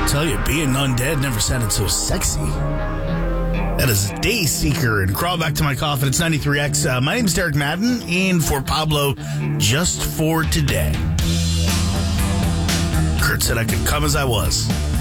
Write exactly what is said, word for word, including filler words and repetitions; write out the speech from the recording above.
Tell you, being undead never sounded so sexy. That is Dayseeker and Crawl Back to My Coffin. It's ninety-three X. Uh, my name is Derek Madden, in for Pablo just for today. Kurt said I could come as I was.